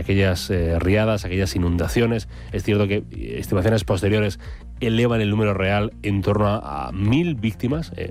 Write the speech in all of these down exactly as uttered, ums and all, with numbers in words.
aquellas eh, riadas, aquellas inundaciones. Es cierto que estimaciones posteriores elevan el número real en torno a, a mil víctimas, eh,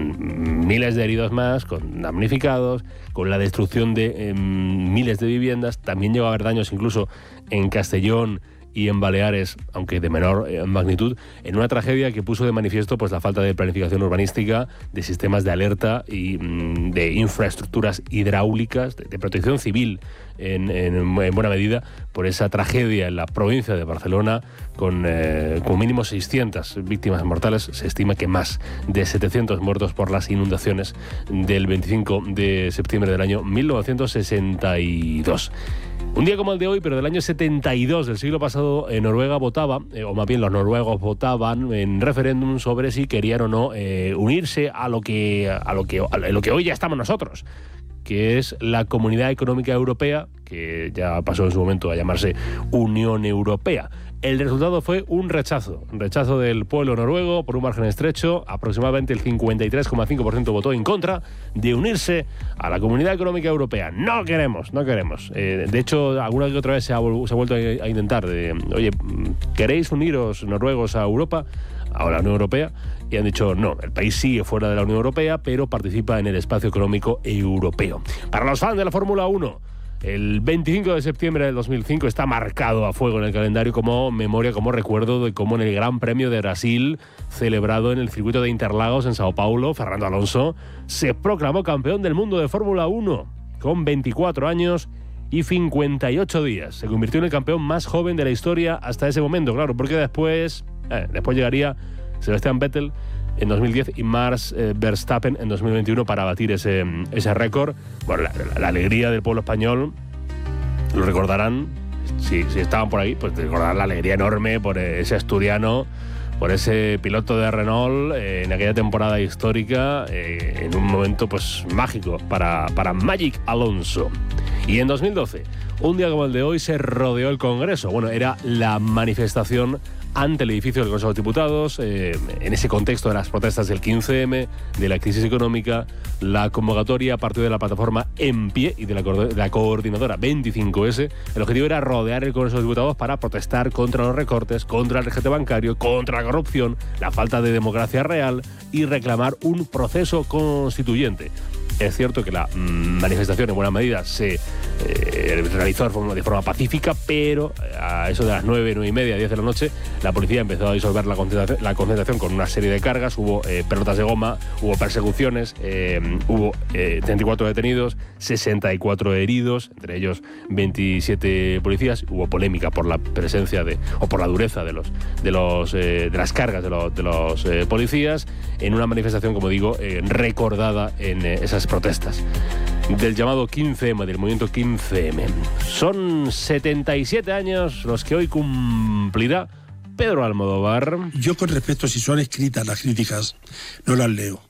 con miles de heridos más, con damnificados, con la destrucción de eh, miles de viviendas. También llegó a haber daños incluso en Castellón y en Baleares, aunque de menor eh, magnitud, en una tragedia que puso de manifiesto pues la falta de planificación urbanística, de sistemas de alerta y mm, de infraestructuras hidráulicas, de, de protección civil en, en, en buena medida, por esa tragedia en la provincia de Barcelona, con, eh, con mínimo seiscientas víctimas mortales. Se estima que más de setecientos muertos por las inundaciones del veinticinco de septiembre del año mil novecientos sesenta y dos. Un día como el de hoy, pero del año setenta y dos del siglo pasado, eh, Noruega votaba, eh, o más bien los noruegos votaban en referéndum sobre si querían o no eh, unirse a lo que a lo que a lo que hoy ya estamos nosotros, que es la Comunidad Económica Europea, que ya pasó en su momento a llamarse Unión Europea. El resultado fue un rechazo, un rechazo del pueblo noruego por un margen estrecho. Aproximadamente el cincuenta y tres coma cinco por ciento votó en contra de unirse a la Comunidad Económica Europea. No queremos, no queremos. Eh, de hecho, alguna que otra vez se ha, se ha vuelto a, a intentar de, oye, ¿queréis uniros noruegos a Europa, a la Unión Europea? Y han dicho no, el país sigue fuera de la Unión Europea, pero participa en el espacio económico europeo. Para los fans de la Fórmula uno, el veinticinco de septiembre del dos mil cinco está marcado a fuego en el calendario como memoria, como recuerdo de cómo en el Gran Premio de Brasil, celebrado en el circuito de Interlagos en Sao Paulo, Fernando Alonso se proclamó campeón del mundo de Fórmula uno con veinticuatro años y cincuenta y ocho días. Se convirtió en el campeón más joven de la historia hasta ese momento, claro, porque después, eh, después llegaría Sebastian Vettel en dos mil diez y Max eh, Verstappen en dos mil veintiuno para batir ese, ese récord. Bueno, la, la, la alegría del pueblo español, lo recordarán, si, si estaban por ahí, pues recordarán la alegría enorme por ese asturiano, por ese piloto de Renault eh, en aquella temporada histórica, eh, en un momento pues mágico para, para Magic Alonso. Y en dos mil doce, un día como el de hoy, se rodeó el Congreso. Bueno, era la manifestación ante el edificio del Consejo de Diputados, eh, en ese contexto de las protestas del quince eme, de la crisis económica, la convocatoria a partir de la plataforma En Pie y de la, de la coordinadora veinticinco ese. El objetivo era rodear el Consejo de Diputados para protestar contra los recortes, contra el rescate bancario, contra la corrupción, la falta de democracia real y reclamar un proceso constituyente. Es cierto que la mmm, manifestación en buena medida se eh, realizó de forma, de forma pacífica, pero a eso de las nueve, nueve y media, diez de la noche, la policía empezó a disolver la concentración, la concentración con una serie de cargas. Hubo eh, pelotas de goma, hubo persecuciones, eh, hubo eh, treinta y cuatro detenidos, sesenta y cuatro heridos, entre ellos veintisiete policías. Hubo polémica por la presencia de, o por la dureza de los de los eh, de las cargas de los, de los eh, policías, en una manifestación, como digo, eh, recordada en eh, esas protestas del llamado quince eme, del movimiento quince eme. Son setenta y siete años los que hoy cumplirá Pedro Almodóvar. Yo, con respecto a si son escritas las críticas, no las leo.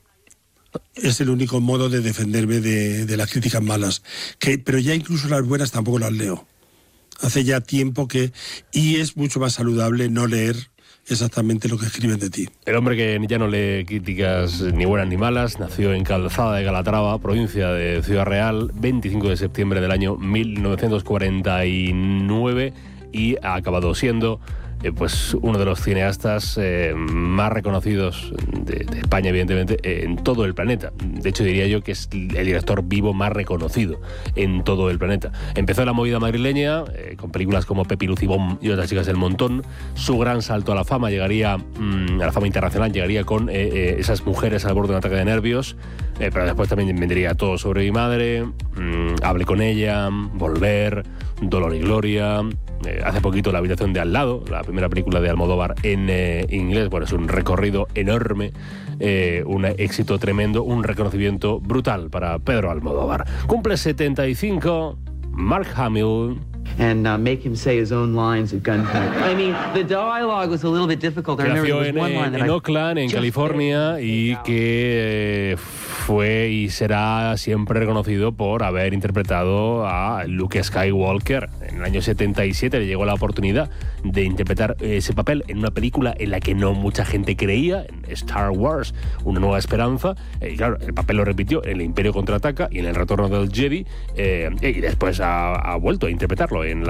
Es el único modo de defenderme de, de las críticas malas. Que, pero ya incluso las buenas tampoco las leo. Hace ya tiempo que... Y es mucho más saludable no leer exactamente lo que escriben de ti. El hombre que ya no lee críticas ni buenas ni malas nació en Calzada de Calatrava, provincia de Ciudad Real, veinticinco de septiembre del año mil novecientos cuarenta y nueve, y ha acabado siendo eh, pues uno de los cineastas eh, más reconocidos de, de España, evidentemente, eh, en todo el planeta. De hecho, diría yo que es el director vivo más reconocido en todo el planeta. Empezó en la movida madrileña eh, con películas como Pepi Lucibón y Otras chicas del montón. Su gran salto a la fama llegaría mmm, a la fama internacional llegaría con eh, eh, Esas mujeres al borde de un ataque de nervios, eh, pero después también vendría Todo sobre mi madre, mmm, Hablé con ella, Volver, Dolor y Gloria. Eh, hace poquito La habitación de al lado, la primera película de Almodóvar en eh, inglés. Bueno, es un recorrido enorme, eh, un éxito tremendo, un reconocimiento brutal para Pedro Almodóvar. Cumple setenta y cinco, Mark Hamill. And uh, make him say his own lines at gunpoint. I mean, the dialogue was a little bit difficult. I remember there was en, one line that en I Oakland, en California, y que eh, fue y será siempre reconocido por haber interpretado a Luke Skywalker. En el año setenta y siete le llegó la oportunidad de interpretar ese papel en una película en la que no mucha gente creía, en Star Wars, Una nueva esperanza. Y claro, el papel lo repitió en El Imperio contraataca y en El retorno del Jedi, eh, y después ha, ha vuelto a interpretarlo en la